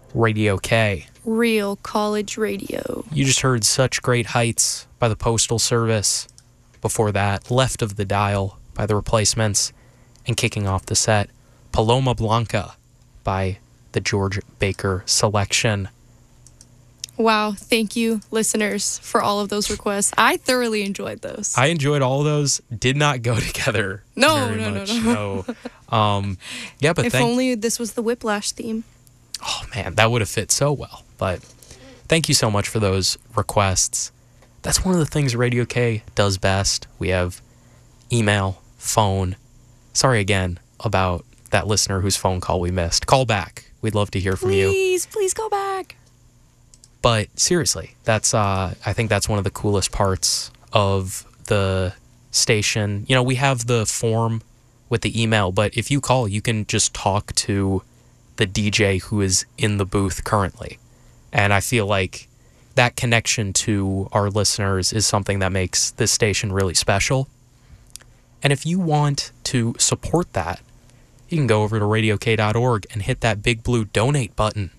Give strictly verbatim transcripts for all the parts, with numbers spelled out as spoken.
Radio K. Real college radio. You just heard Such Great Heights by the Postal Service. Before that, Left of the Dial by The Replacements. And kicking off the set, Paloma Blanca by the George Baker Selection. Wow, thank you, listeners, for all of those requests. I thoroughly enjoyed those. I enjoyed all of those. Did not go together no, very no, much. no, no, no. Um, yeah, but if thank- only this was the Whiplash theme. Oh, man, that would have fit so well. But thank you so much for those requests. That's one of the things Radio K does best. We have email, phone. Sorry again about that listener whose phone call we missed. Call back. We'd love to hear from please, you. Please, please go back. But seriously, that's uh, I think that's one of the coolest parts of the station. You know, we have the form with the email, but if you call, you can just talk to the D J who is in the booth currently. And I feel like that connection to our listeners is something that makes this station really special. And if you want to support that, you can go over to radio k dot org and hit that big blue donate button.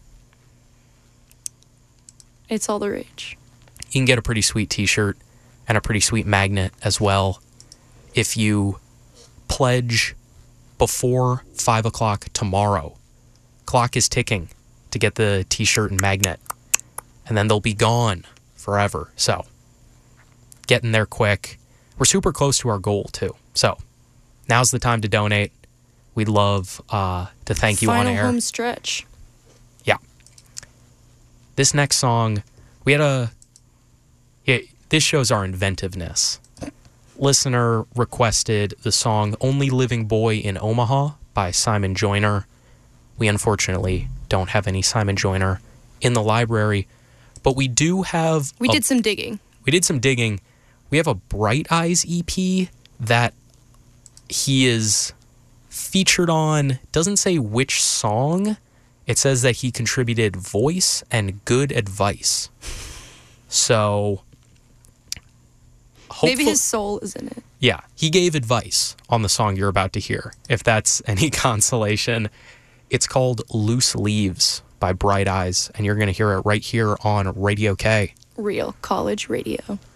It's all the rage. You can get a pretty sweet t-shirt and a pretty sweet magnet as well if you pledge before five o'clock tomorrow. Clock is ticking to get the t-shirt and magnet, and then they'll be gone forever. So get in there quick. We're super close to our goal too. So now's the time to donate. We'd love uh, to thank you Final on air. home stretch. Yeah. This next song, we had a... Yeah, this shows our inventiveness. Listener requested the song Only Living Boy in Omaha by Simon Joyner. We unfortunately don't have any Simon Joyner in the library, but we do have... We a, did some digging. We did some digging. We have a Bright Eyes E P that he is featured on. Doesn't say which song. It says that he contributed voice and good advice. So... Maybe his soul is in it. Yeah, he gave advice on the song you're about to hear, if that's any consolation. It's called Loose Leaves by Bright Eyes, and you're going to hear it right here on Radio K. Real college radio.